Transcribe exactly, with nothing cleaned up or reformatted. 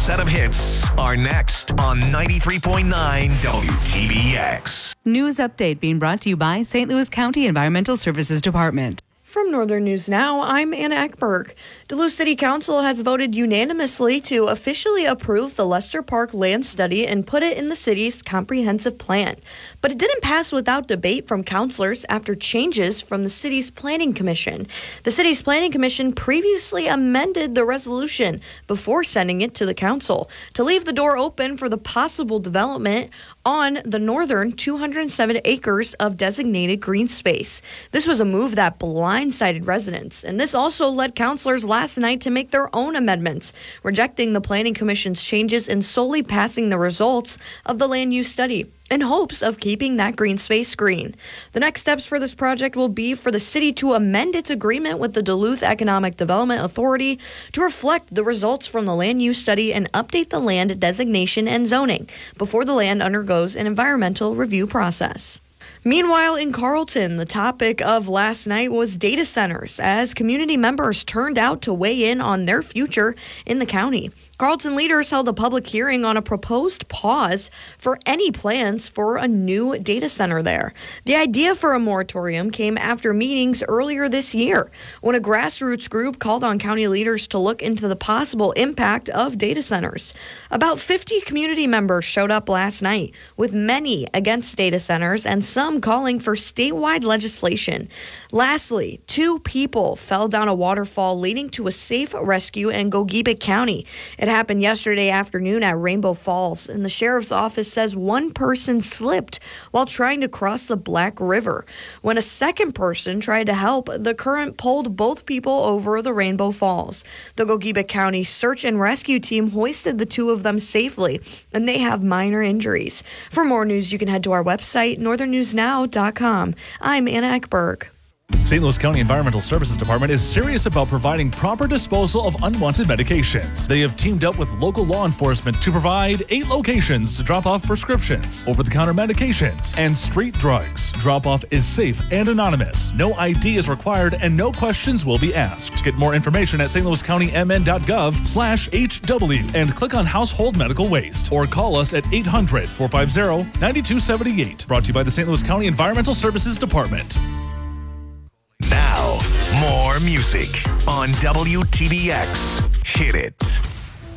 set of hits are next on ninety-three point nine W T B X. News update being brought to you by Saint Louis County Environmental Services Department. From Northern News Now, I'm Anna Eckberg. Duluth City Council has voted unanimously to officially approve the Lester Park land study and put it in the city's comprehensive plan. But it didn't pass without debate from councilors after changes from the city's planning commission. The city's planning commission previously amended the resolution before sending it to the council to leave the door open for the possible development on the northern two hundred seven acres of designated green space. This was a move that blindsided residents, and this also led councilors last night to make their own amendments, rejecting the Planning Commission's changes and solely passing the results of the land use study in hopes of keeping that green space green. The next steps for this project will be for the city to amend its agreement with the Duluth Economic Development Authority to reflect the results from the land use study and update the land designation and zoning before the land undergoes an environmental review process. Meanwhile, in Carlton, the topic of last night was data centers as community members turned out to weigh in on their future in the county. Carlton leaders held a public hearing on a proposed pause for any plans for a new data center there. The idea for a moratorium came after meetings earlier this year when a grassroots group called on county leaders to look into the possible impact of data centers. About fifty community members showed up last night, with many against data centers and some calling for statewide legislation. Lastly, two people fell down a waterfall leading to a safe rescue in Gogebic County. It happened yesterday afternoon at Rainbow Falls, and the sheriff's office says one person slipped while trying to cross the Black River. When a second person tried to help, the current pulled both people over the Rainbow Falls. The Gogebic County search and rescue team hoisted the two of them safely, and they have minor injuries. For more news, you can head to our website, northern news now dot com. I'm Anna Eckberg. Saint Louis County Environmental Services Department is serious about providing proper disposal of unwanted medications. They have teamed up with local law enforcement to provide eight locations to drop off prescriptions, over-the-counter medications, and street drugs. Drop-off is safe and anonymous. No I D is required and no questions will be asked. Get more information at st louis county m n dot gov slash h w and click on household medical waste or call us at eight hundred, four five zero, nine two seven eight. Brought to you by the Saint Louis County Environmental Services Department. Now, more music on W T B X. Hit it.